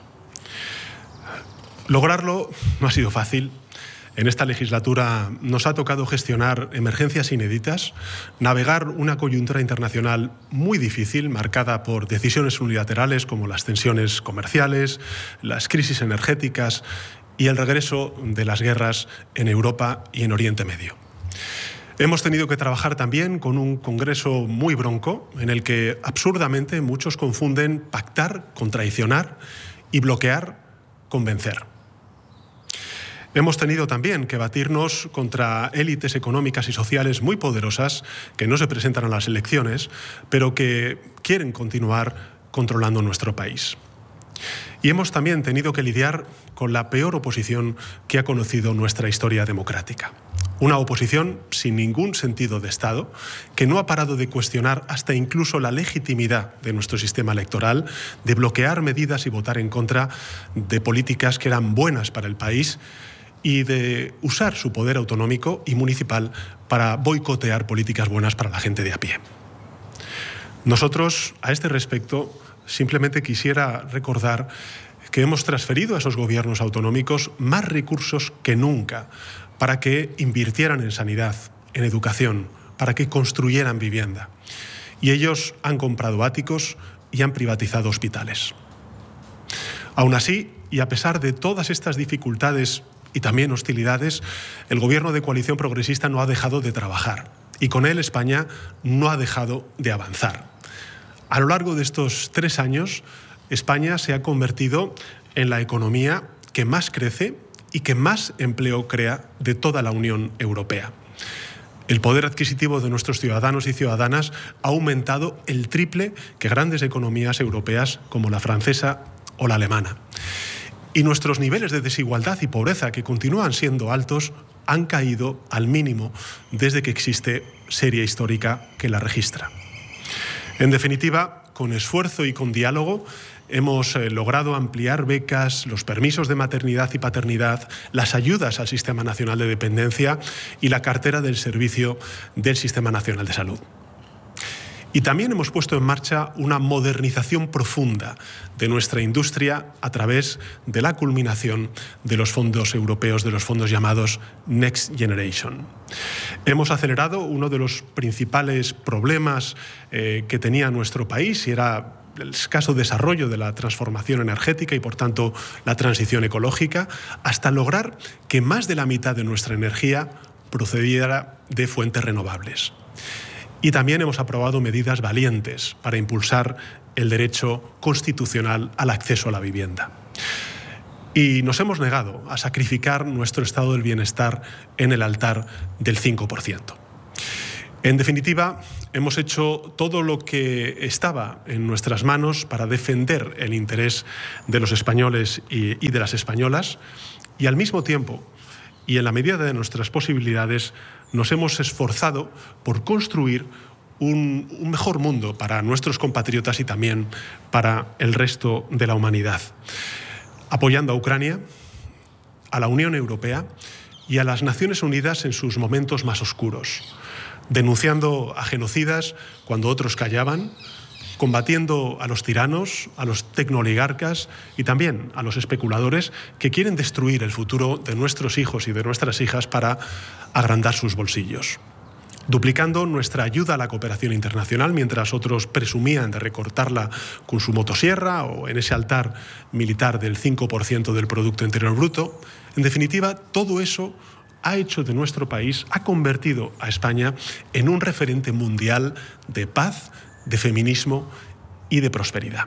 Lograrlo no ha sido fácil. En esta legislatura nos ha tocado gestionar emergencias inéditas, navegar una coyuntura internacional muy difícil, marcada por decisiones unilaterales como las tensiones comerciales, las crisis energéticas y el regreso de las guerras en Europa y en Oriente Medio. Hemos tenido que trabajar también con un Congreso muy bronco, en el que absurdamente muchos confunden pactar con traicionar y bloquear con vencer. Hemos tenido también que batirnos contra élites económicas y sociales muy poderosas que no se presentan a las elecciones, pero que quieren continuar controlando nuestro país. Y hemos también tenido que lidiar con la peor oposición que ha conocido nuestra historia democrática. Una oposición sin ningún sentido de Estado, que no ha parado de cuestionar hasta incluso la legitimidad de nuestro sistema electoral, de bloquear medidas y votar en contra de políticas que eran buenas para el país y de usar su poder autonómico y municipal para boicotear políticas buenas para la gente de a pie. Nosotros, a este respecto, simplemente quisiera recordar que hemos transferido a esos gobiernos autonómicos más recursos que nunca para que invirtieran en sanidad, en educación, para que construyeran vivienda. Y ellos han comprado áticos y han privatizado hospitales. Aún así, y a pesar de todas estas dificultades y también hostilidades, el gobierno de coalición progresista no ha dejado de trabajar y con él España no ha dejado de avanzar. A lo largo de estos 3 años, España se ha convertido en la economía que más crece y que más empleo crea de toda la Unión Europea. El poder adquisitivo de nuestros ciudadanos y ciudadanas ha aumentado el triple que grandes economías europeas como la francesa o la alemana. Y nuestros niveles de desigualdad y pobreza, que continúan siendo altos, han caído al mínimo desde que existe serie histórica que la registra. En definitiva, con esfuerzo y con diálogo, hemos logrado ampliar becas, los permisos de maternidad y paternidad, las ayudas al Sistema Nacional de Dependencia y la cartera del servicio del Sistema Nacional de Salud. Y también hemos puesto en marcha una modernización profunda de nuestra industria a través de la culminación de los fondos europeos, de los fondos llamados Next Generation. Hemos acelerado uno de los principales problemas que tenía nuestro país, y era el escaso desarrollo de la transformación energética y, por tanto, la transición ecológica, hasta lograr que más de la mitad de nuestra energía procediera de fuentes renovables. Y también hemos aprobado medidas valientes para impulsar el derecho constitucional al acceso a la vivienda. Y nos hemos negado a sacrificar nuestro estado del bienestar en el altar del 5%. En definitiva, hemos hecho todo lo que estaba en nuestras manos para defender el interés de los españoles y de las españolas, y al mismo tiempo, y en la medida de nuestras posibilidades, nos hemos esforzado por construir un mejor mundo para nuestros compatriotas y también para el resto de la humanidad, apoyando a Ucrania, a la Unión Europea y a las Naciones Unidas en sus momentos más oscuros, denunciando a genocidas cuando otros callaban, combatiendo a los tiranos, a los tecnooligarcas y también a los especuladores que quieren destruir el futuro de nuestros hijos y de nuestras hijas para agrandar sus bolsillos. Duplicando nuestra ayuda a la cooperación internacional mientras otros presumían de recortarla con su motosierra o en ese altar militar del 5% del Producto Interior Bruto. En definitiva, todo eso ha hecho de nuestro país, ha convertido a España en un referente mundial de paz, de feminismo y de prosperidad.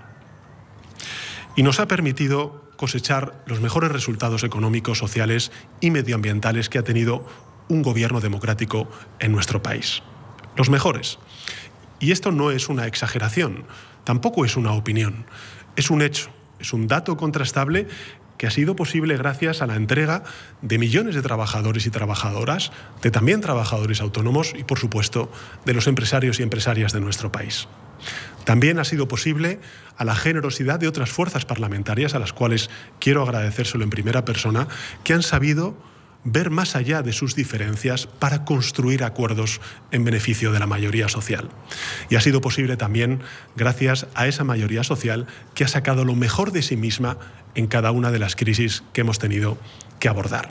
Y nos ha permitido cosechar los mejores resultados económicos, sociales y medioambientales que ha tenido un gobierno democrático en nuestro país. Los mejores. Y esto no es una exageración, tampoco es una opinión, es un hecho, es un dato contrastable que ha sido posible gracias a la entrega de millones de trabajadores y trabajadoras, de también trabajadores autónomos y, por supuesto, de los empresarios y empresarias de nuestro país. También ha sido posible a la generosidad de otras fuerzas parlamentarias, a las cuales quiero agradecérselo en primera persona, que han sabido ver más allá de sus diferencias para construir acuerdos en beneficio de la mayoría social. Y ha sido posible también gracias a esa mayoría social que ha sacado lo mejor de sí misma en cada una de las crisis que hemos tenido que abordar.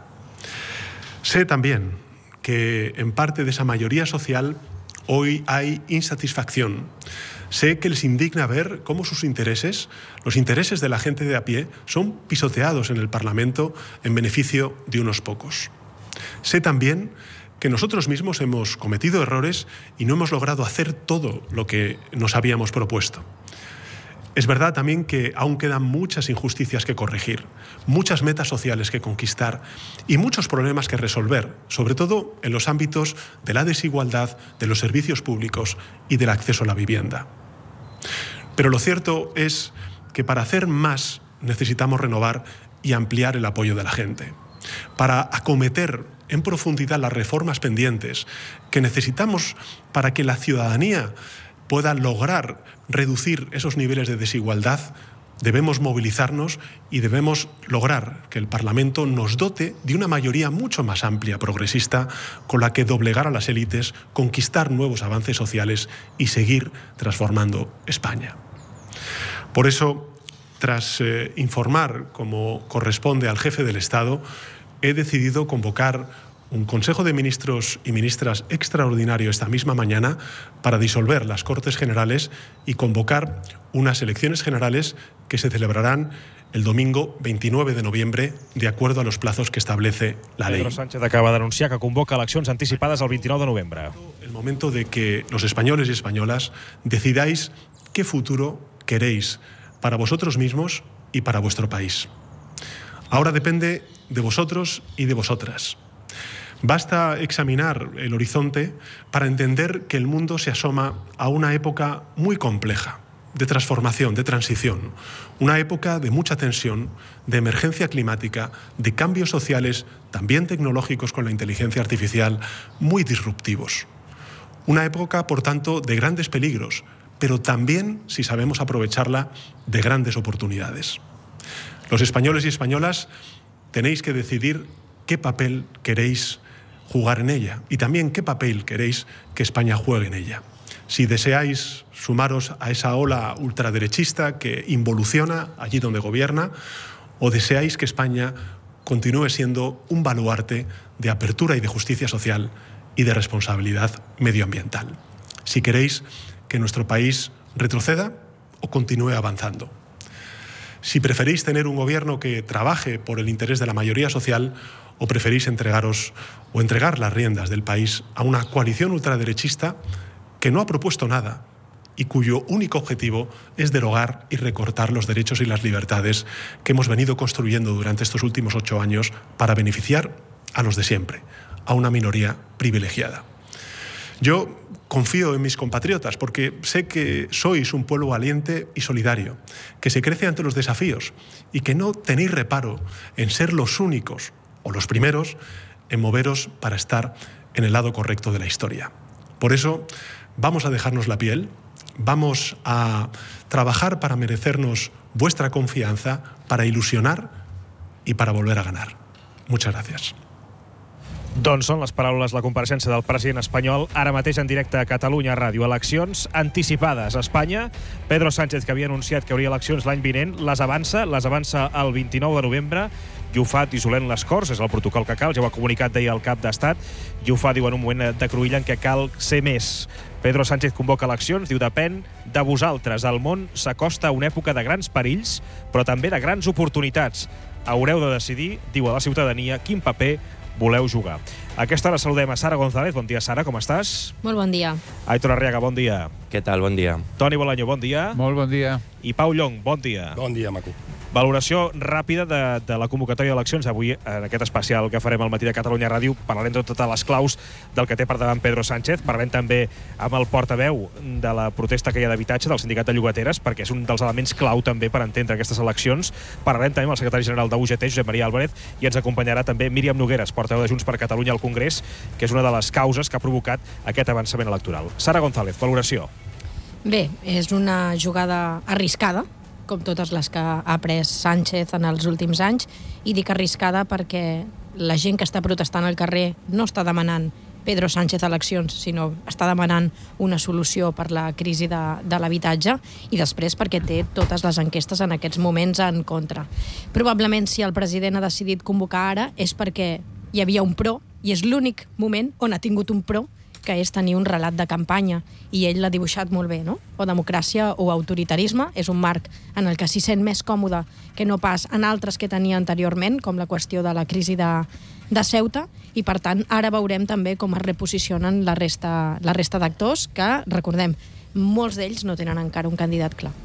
Sé también que en parte de esa mayoría social hoy hay insatisfacción. Sé que les indigna ver cómo sus intereses, los intereses de la gente de a pie, son pisoteados en el Parlamento en beneficio de unos pocos. Sé también que nosotros mismos hemos cometido errores y no hemos logrado hacer todo lo que nos habíamos propuesto. Es verdad también que aún quedan muchas injusticias que corregir, muchas metas sociales que conquistar y muchos problemas que resolver, sobre todo en los ámbitos de la desigualdad, de los servicios públicos y del acceso a la vivienda. Pero lo cierto es que para hacer más necesitamos renovar y ampliar el apoyo de la gente, para acometer en profundidad las reformas pendientes que necesitamos para que la ciudadanía pueda lograr reducir esos niveles de desigualdad. Debemos movilizarnos y debemos lograr que el Parlamento nos dote de una mayoría mucho más amplia, progresista, con la que doblegar a las élites, conquistar nuevos avances sociales y seguir transformando España. Por eso, tras informar como corresponde al jefe del Estado, he decidido convocar un Consejo de Ministros y Ministras extraordinario esta misma mañana para disolver las Cortes Generales y convocar unas elecciones generales que se celebrarán el domingo 29 de noviembre, de acuerdo a los plazos que establece la ley. Pedro Sánchez acaba d'anunciar que convoca eleccions anticipades el 29 de novembre. El momento de que los españoles y españolas decidáis qué futuro queréis para vosotros mismos y para vuestro país. Ahora depende de vosotros y de vosotras. Basta examinar el horizonte para entender que el mundo se asoma a una época muy compleja, de transformación, de transición, una época de mucha tensión, de emergencia climática, de cambios sociales, también tecnológicos con la inteligencia artificial, muy disruptivos. Una época, por tanto, de grandes peligros, pero también, si sabemos aprovecharla, de grandes oportunidades. Los españoles y españolas tenéis que decidir qué papel queréis jugar en ella y también qué papel queréis que España juegue en ella. Si deseáis sumaros a esa ola ultraderechista que involuciona allí donde gobierna, o deseáis que España continúe siendo un baluarte de apertura y de justicia social y de responsabilidad medioambiental. Si queréis que nuestro país retroceda o continúe avanzando. Si preferís tener un gobierno que trabaje por el interés de la mayoría social o preferís entregar las riendas del país a una coalición ultraderechista que no ha propuesto nada y cuyo único objetivo es derogar y recortar los derechos y las libertades que hemos venido construyendo durante estos últimos 8 años para beneficiar a los de siempre, a una minoría privilegiada. Yo confío en mis compatriotas porque sé que sois un pueblo valiente y solidario, que se crece ante los desafíos y que no tenéis reparo en ser los únicos o los primeros en moveros para estar en el lado correcto de la historia. Por eso vamos a dejarnos la piel, vamos a trabajar para merecernos vuestra confianza, para ilusionar y para volver a ganar. Muchas gracias. Doncs són les paraules, la compareixença del president espanyol, ara mateix en directe a Catalunya Ràdio. Eleccions anticipades a Espanya. Pedro Sánchez, que havia anunciat que hauria eleccions l'any vinent, les avança el 29 de novembre, i ho fa dissolent les Corts, és el protocol que cal, ja ho ha comunicat, deia el cap d'Estat, i ho fa, diu, en un moment de cruïlla en què cal ser més. Pedro Sánchez convoca eleccions, diu, depèn de vosaltres. El món s'acosta a una època de grans perills, però també de grans oportunitats. Haureu de decidir, diu a la ciutadania, quin paper voleu jugar. A aquesta hora saludem a Sara González. Bon dia, Sara, com estàs? Molt bon dia. Aitor Arriaga, bon dia. Què tal? Bon dia. Toni Bolaño, bon dia. Molt bon dia. I Pau Llong, bon dia. Bon dia, maco. Valoració ràpida de la convocatòria d'eleccions. Avui, en aquest especial que farem al matí de Catalunya Ràdio, parlarem de totes les claus del que té per davant Pedro Sánchez. Parlarem també amb el portaveu de la protesta que hi ha d'habitatge del Sindicat de Llogateres, perquè és un dels elements clau també per entendre aquestes eleccions. Parlarem també amb el secretari general de UGT, Josep Maria Álvarez, i ens acompanyarà també Míriam Nogueres, portaveu de Junts per Catalunya al Congrés, que és una de les causes que ha provocat aquest avançament electoral. Sara González, valoració. Bé, és una jugada arriscada, com totes les que ha pres Sánchez en els últims anys, i dic arriscada perquè la gent que està protestant al carrer no està demanant Pedro Sánchez eleccions, sinó està demanant una solució per la crisi de l'habitatge, i després perquè té totes les enquestes en aquests moments en contra. Probablement, si el president ha decidit convocar ara, és perquè hi havia un pro, i és l'únic moment on ha tingut un pro, que és tenir un relat de campanya, i ell l'ha dibuixat molt bé, no? O democràcia o autoritarisme, és un marc en el que s'hi sent més còmode que no pas en altres que tenia anteriorment, com la qüestió de la crisi de Ceuta, i per tant ara veurem també com es reposicionen la resta d'actors, que, recordem, molts d'ells no tenen encara un candidat clar.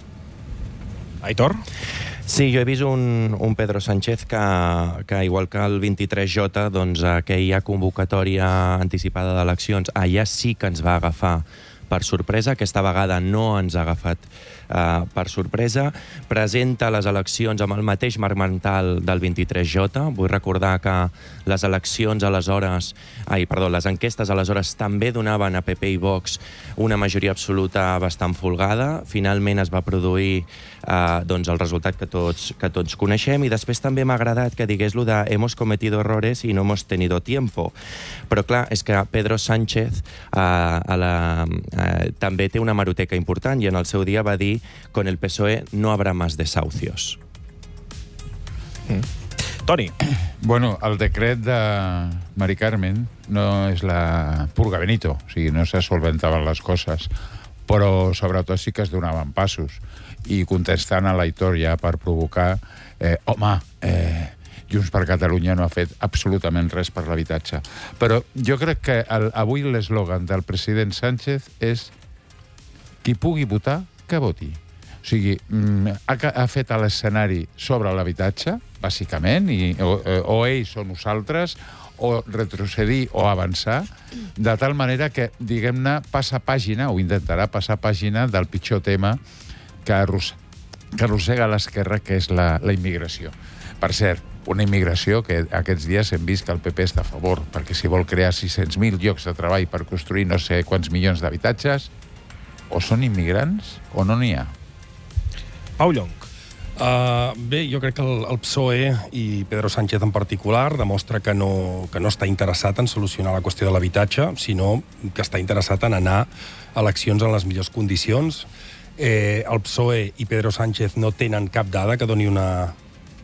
Aitor? Sí, jo he vist un Pedro Sánchez que igual que el 23J, doncs aquella convocatòria anticipada d'eleccions, allà sí que ens va agafar per sorpresa. Aquesta vegada no ens ha agafat per sorpresa. Presenta les eleccions amb el mateix marc mental del 23J. Vull recordar que les eleccions aleshores, les enquestes aleshores també donaven a PP i Vox una majoria absoluta bastant folgada. Finalment es va produir el resultat que tots coneixem, i després també m'ha agradat que digués lo de hemos cometido errores y no hemos tenido tiempo. Però clar, és que Pedro Sánchez també té una hemeroteca important, i en el seu dia va dir con el PSOE no habrá más desahucios. Toni. Bueno, el decret de Mari Carmen no és la purga Benito, o sigui, no se solventaven les coses, però sobretot sí que es donaven passos. I contestant a l'Aitor ja per provocar, Junts per Catalunya no ha fet absolutament res per l'habitatge. Però jo crec que avui l'eslògan del president Sánchez és qui pugui votar, que voti. O sigui, ha fet l'escenari sobre l'habitatge, bàsicament, o ells o nosaltres, o retrocedir o avançar, de tal manera que, diguem-ne, passa pàgina, o intentarà passar pàgina del pitjor tema que arrossega l'esquerra, que és la immigració. Per cert, una immigració que aquests dies hem vist que el PP està a favor, perquè si vol crear 600.000 llocs de treball per construir no sé quants milions d'habitatges, o són immigrants o no n'hi ha. Pau Llong. Bé, jo crec que el PSOE i Pedro Sánchez en particular demostra que no està interessat en solucionar la qüestió de l'habitatge, sinó que està interessat en anar a eleccions en les millors condicions. El PSOE i Pedro Sánchez no tenen cap dada que doni una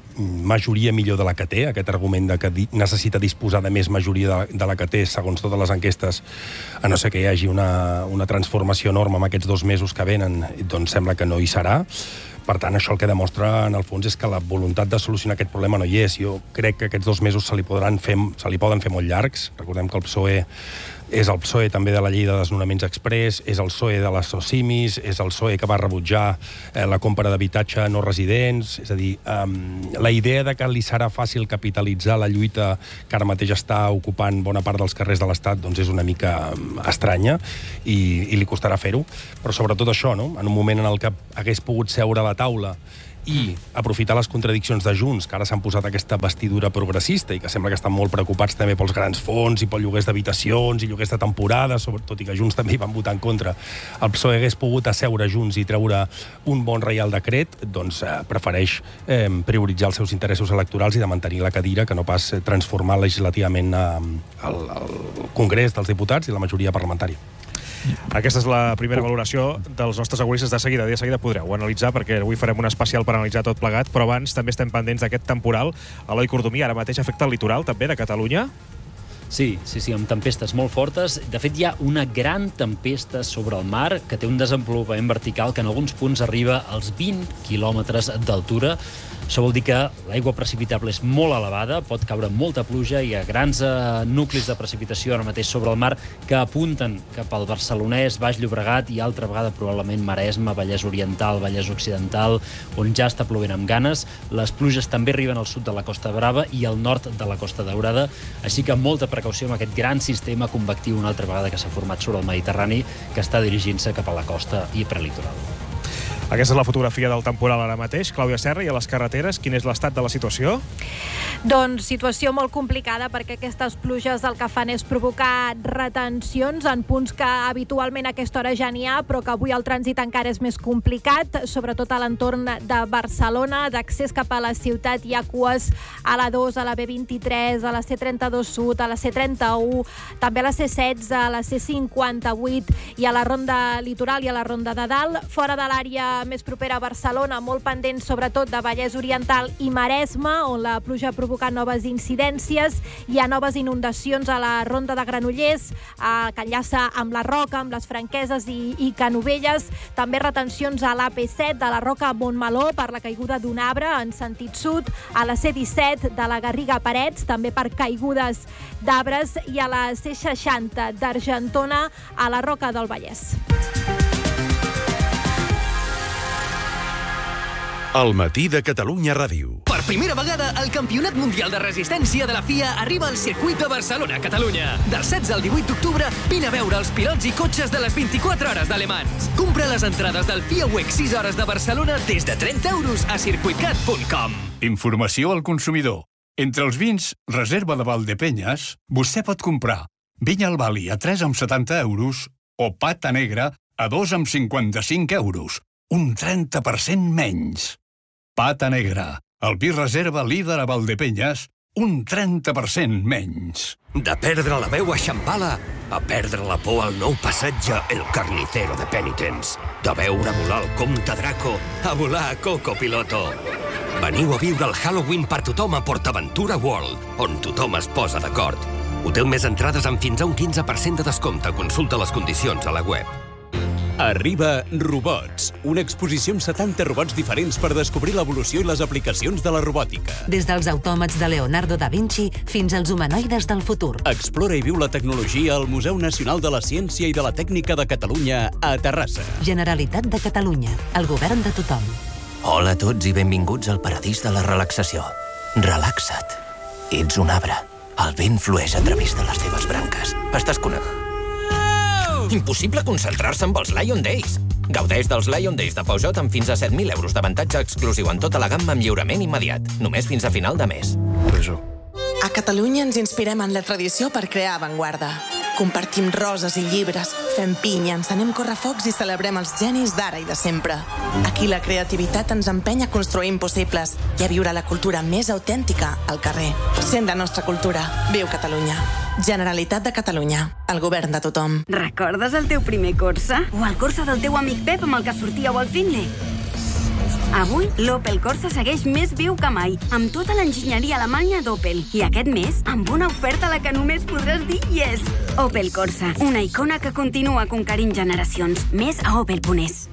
majoria millor de la que té, aquest argument de que necessita disposar de més majoria de la que té, segons totes les enquestes, a no ser que hi hagi una transformació enorme en aquests 2 mesos que venen, doncs sembla que no hi serà. Per tant, això el que demostra, en el fons, és que la voluntat de solucionar aquest problema no hi és. Jo crec que aquests 2 mesos se li poden fer molt llargs. Recordem que el PSOE és el PSOE també de la llei de desnonaments exprés, és el PSOE de les SOCIMIs, és el PSOE que va rebutjar la compra d'habitatge no residents. És a dir, la idea de que li serà fàcil capitalitzar la lluita que ara mateix està ocupant bona part dels carrers de l'Estat doncs és una mica estranya i li costarà fer-ho. Però sobretot això, no? En un moment en el que hagués pogut seure a la taula i aprofitar les contradiccions de Junts, que ara s'han posat aquesta vestidura progressista i que sembla que estan molt preocupats també pels grans fons i pels lloguers d'habitacions i lloguers de temporada, tot i que Junts també hi van votar en contra. El PSOE hagués pogut asseure Junts i treure un bon reial decret, doncs prefereix prioritzar els seus interessos electorals i de mantenir la cadira que no pas transformar legislativament el Congrés dels Diputats i la majoria parlamentària. Aquesta és la primera valoració dels nostres agoristes de seguida. De seguida podreu analitzar, perquè avui farem un especial per analitzar tot plegat, però abans també estem pendents d'aquest temporal. Eloi Cordomí, ara mateix afecta el litoral també de Catalunya? Sí, amb tempestes molt fortes. De fet, hi ha una gran tempesta sobre el mar que té un desenvolupament vertical que en alguns punts arriba als 20 quilòmetres d'altura. Això vol dir que l'aigua precipitable és molt elevada, pot caure molta pluja i hi ha grans nuclis de precipitació ara mateix sobre el mar que apunten cap al Barcelonès, Baix Llobregat i altra vegada probablement Maresme, Vallès Oriental, Vallès Occidental, on ja està plovent amb ganes. Les pluges també arriben al sud de la Costa Brava i al nord de la Costa Daurada, així que molta precaució amb aquest gran sistema convectiu una altra vegada que s'ha format sobre el Mediterrani que està dirigint-se cap a la costa i prelitoral. Aquesta és la fotografia del temporal ara mateix. Clàudia Serra, i a les carreteres, quin és l'estat de la situació? Doncs situació molt complicada perquè aquestes pluges el que fan és provocar retencions en punts que habitualment a aquesta hora ja n'hi ha, però que avui el trànsit encara és més complicat, sobretot a l'entorn de Barcelona. D'accés cap a la ciutat hi ha cues a la 2, a la B23, a la C32 Sud, a la C31, també a la C16, a la C58 i a la Ronda Litoral i a la Ronda de Dalt. Fora de l'àrea més propera a Barcelona, molt pendent sobretot de Vallès Oriental i Maresme, on la pluja ha provocat noves incidències. Hi ha noves inundacions a la Ronda de Granollers, que enllaça amb la Roca, amb les Franqueses i Canovelles. També retencions a l'AP7 de la Roca a Montmeló per la caiguda d'un arbre en sentit sud, a la C17 de la Garriga a Parets, també per caigudes d'arbres, i a la C60 d'Argentona a la Roca del Vallès. El matí de Catalunya Ràdio. Per primera vegada, el Campionat Mundial de Resistència de la FIA arriba al circuit de Barcelona, Catalunya. Del 16 al 18 d'octubre, vine a veure els pilots i cotxes de les 24 hores d'Ale Mans. Compra les entrades del FIA WEC 6 hores de Barcelona des de 30 euros a circuitcat.com. Informació al consumidor. Entre els vins Reserva de Valdepenyes, vostè pot comprar Vinya al Bali a 3,70 euros o Pata Negra a 2,55 euros. Un 30% menys. Pata Negra, el vi reserva líder a Valdepenyes, un 30% menys. De perdre la veu a Xampala a perdre la por al nou passatge El Carnicero de Penitents. De veure volar el comte Draco a volar a Coco Piloto. Veniu a viure el Halloween per tothom a PortAventura World, on tothom es posa d'acord. Hotel més entrades amb fins a un 15% de descompte. Consulta les condicions a la web. Arriba Robots, una exposició amb 70 robots diferents per descobrir l'evolució i les aplicacions de la robòtica. Des dels autòmats de Leonardo da Vinci fins als humanoides del futur. Explora i viu la tecnologia al Museu Nacional de la Ciència i de la Tècnica de Catalunya a Terrassa. Generalitat de Catalunya, el govern de tothom. Hola a tots i benvinguts al paradís de la relaxació. Relaxa't. Ets un arbre. El vent flueix a través de les teves branques. Estàs connectat. Impossible concentrar-se amb els Lion Days. Gaudeix dels Lion Days de Peugeot amb fins a 7.000 euros d'avantatge exclusiu en tota la gamma amb lliurament immediat. Només fins a final de mes. A Catalunya ens inspirem en la tradició per crear avantguarda. Compartim roses i llibres, fem pinya, encenem correfocs i celebrem els genis d'ara i de sempre. Aquí la creativitat ens empeny a construir impossibles i a viure la cultura més autèntica al carrer. Sent la nostra cultura. Viu Catalunya. Generalitat de Catalunya. El govern de tothom. Recordes el teu primer Corsa? O el Corsa del teu amic Pep amb el que sortíeu al Finley? Avui, l'Opel Corsa segueix més viu que mai, amb tota l'enginyeria alemanya d'Opel. I aquest mes, amb una oferta a la que només podràs dir yes. Opel Corsa, una icona que continua conquerint generacions. Més a opel.es.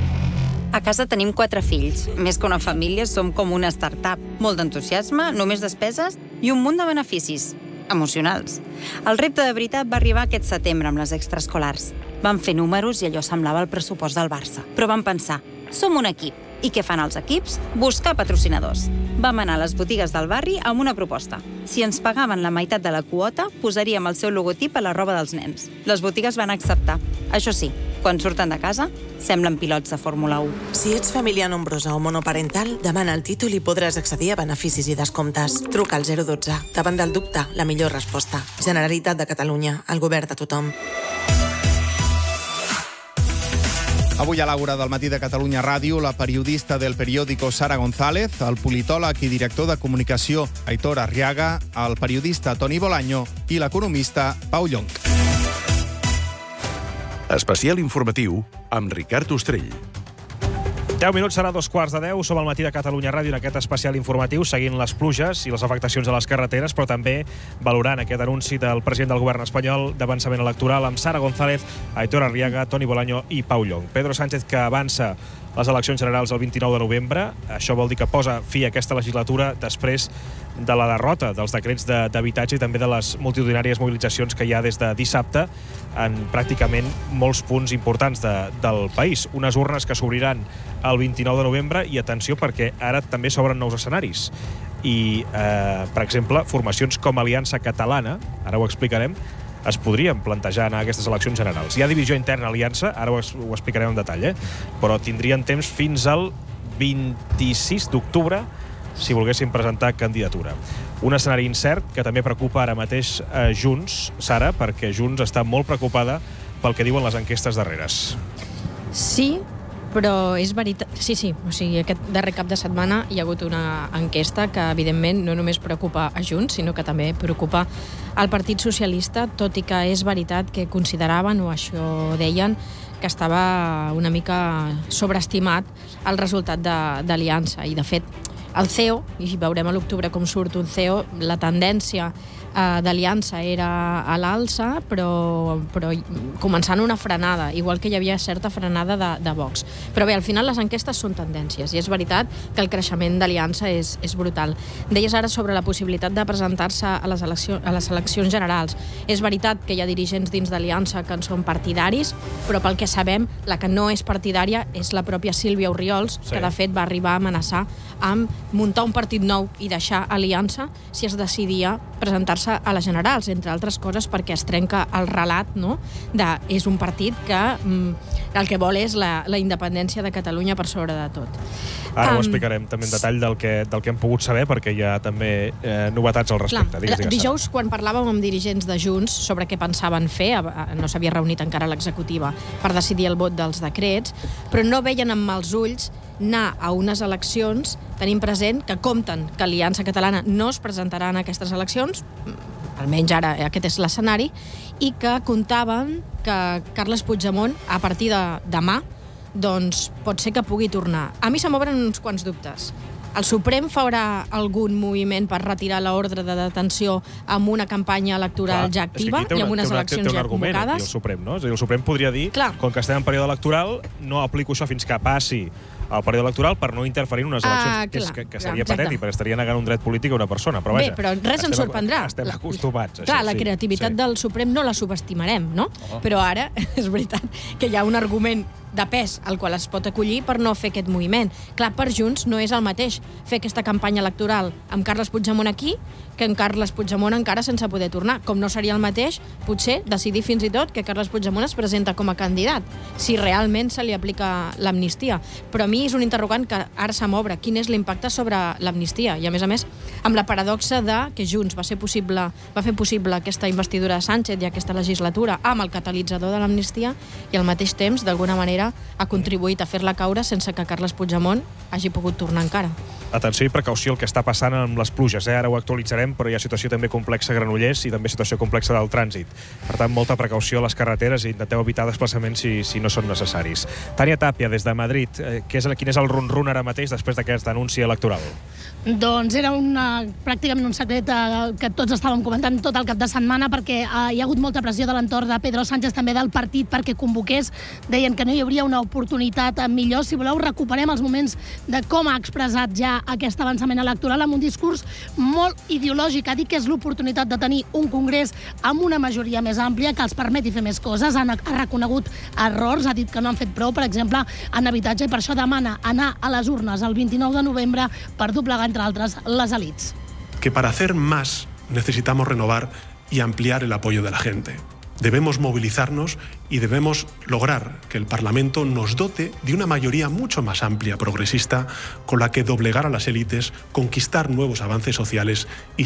A casa tenim 4 fills. Més que una família, som com una startup. Molt d'entusiasme, només despeses i un munt de beneficis emocionals. El repte de veritat va arribar aquest setembre amb les extraescolars. Vam fer números i allò semblava el pressupost del Barça. Però vam pensar, som un equip. I què fan els equips? Buscar patrocinadors. Vam anar a les botigues del barri amb una proposta. Si ens pagaven la meitat de la quota, posaríem el seu logotip a la roba dels nens. Les botigues van acceptar. Això sí, quan surten de casa, semblen pilots de Fórmula 1. Si ets família nombrosa o monoparental, demana el títol i podràs accedir a beneficis i descomptes. Truca al 012. Davant del dubte, la millor resposta. Generalitat de Catalunya. El govern de tothom. Avui a l'Àgora del matí de Catalunya Ràdio, la periodista del periòdico Sara González, el politòleg i director de comunicació Aitor Arriaga, el periodista Toni Bolaño i l'economista Pau Llonch. Especial informatiu amb Ricard Ostrell. 10 minuts, serà 2:15. Som al matí de Catalunya Ràdio en aquest especial informatiu, seguint les pluges i les afectacions a les carreteres, però també valorant aquest anunci del president del govern espanyol d'avançament electoral amb Sara González, Aitor Arriaga, Toni Bolaño i Pau Llonch. Pedro Sánchez, que avança les eleccions generals el 29 de novembre. Això vol dir que posa fi a aquesta legislatura després de la derrota dels decrets d'habitatge i també de les multitudinàries mobilitzacions que hi ha des de dissabte en pràcticament molts punts importants del país. Unes urnes que s'obriran el 29 de novembre i atenció perquè ara també s'obren nous escenaris. I, per exemple, formacions com Aliança Catalana, ara ho explicarem, es podrien plantejar anar a aquestes eleccions generals. Hi ha divisió interna a Aliança, ara ho explicarem en detall, però tindrien temps fins al 26 d'octubre si volguessin presentar candidatura. Un escenari incert que també preocupa ara mateix Junts, Sara, perquè Junts està molt preocupada pel que diuen les enquestes darreres. Sí, però és veritat... Sí, o sigui, aquest darrer cap de setmana hi ha hagut una enquesta que, evidentment, no només preocupa a Junts, sinó que també preocupa al Partit Socialista, tot i que és veritat que consideraven, o això deien, que estava una mica sobreestimat el resultat d'Aliança. I, de fet, el CEO, i veurem a l'octubre com surt un CEO, la tendència d'Aliança era a l'alça, però començant una frenada, igual que hi havia certa frenada de Vox. Però bé, al final les enquestes són tendències, i és veritat que el creixement d'Aliança és brutal. Deies ara sobre la possibilitat de presentar-se a les eleccions generals. És veritat que hi ha dirigents dins d'Aliança que en són partidaris, però pel que sabem, la que no és partidària és la pròpia Sílvia Orriols, que de fet va arribar a amenaçar amb muntar un partit nou i deixar Aliança si es decidia presentar-se a les generals, entre altres coses perquè es trenca el relat, no? És un partit que el que vol és la independència de Catalunya per sobre de tot. Ara ho explicarem també en detall del que hem pogut saber, perquè hi ha també novetats al respecte. Clar, dijous, quan parlàvem amb dirigents de Junts sobre què pensaven fer, no s'havia reunit encara l'executiva per decidir el vot dels decrets, però no veien amb mals ulls anar a unes eleccions tenint present que compten que Aliança Catalana no es presentarà en aquestes eleccions, almenys ara aquest és l'escenari, i que comptaven que Carles Puigdemont, a partir de demà, doncs pot ser que pugui tornar. A mi se m'obren uns quants dubtes. El Suprem farà algun moviment per retirar l'ordre de detenció amb una campanya electoral ja activa i amb unes eleccions ja convocades? El Suprem, no? És a dir, el Suprem podria dir, com que estem en període electoral, no aplico això fins que passi el període electoral per no interferir en unes eleccions, que seria patètic, perquè estaria negant un dret polític a una persona. Però vaja, però res ens sorprendrà. Estem acostumats. Clar, la creativitat del Suprem no la subestimarem, no? Però ara és veritat que hi ha un argument de pes al qual es pot acollir per no fer aquest moviment. Clar, per Junts no és el mateix fer aquesta campanya electoral amb Carles Puigdemont aquí que amb Carles Puigdemont encara sense poder tornar. Com no seria el mateix, potser, decidir fins i tot que Carles Puigdemont es presenta com a candidat, si realment se li aplica l'amnistia. Però a mi és un interrogant que ara se m'obre. Quin és l'impacte sobre l'amnistia? I a més, amb la paradoxa de que Junts va fer possible aquesta investidura de Sánchez i aquesta legislatura amb el catalitzador de l'amnistia i al mateix temps, d'alguna manera, ha contribuït a fer-la caure sense que Carles Puigdemont hagi pogut tornar encara. Atenció i precaució el que està passant amb les pluges. Ara ho actualitzarem, però hi ha situació també complexa a Granollers i també situació complexa del trànsit. Per tant, molta precaució a les carreteres i intenteu evitar desplaçaments si no són necessaris. Tània Tàpia, des de Madrid, quin és el run-run ara mateix després d'aquest anunci electoral? Doncs era pràcticament un secret que tots estàvem comentant tot el cap de setmana perquè hi ha hagut molta pressió de l'entorn de Pedro Sánchez, també del partit, perquè convoqués. Deien que no hi hauria una oportunitat millor. Si voleu, recuperem els moments de com ha expressat ja aquest avançament electoral amb un discurs molt ideològic. Ha dit que és l'oportunitat de tenir un congrés amb una majoria més àmplia que els permeti fer més coses. Ha reconegut errors, ha dit que no han fet prou, per exemple, en habitatge, i per això demana anar a les urnes el 29 de novembre per doblegar, entre altres, les elits. Que para hacer más necesitamos renovar y ampliar el apoyo de la gente. Debemos movilizarnos y debemos lograr que el Parlamento nos dote de una mayoría mucho más amplia, progresista, con la que doblegar a las élites, conquistar nuevos avances sociales y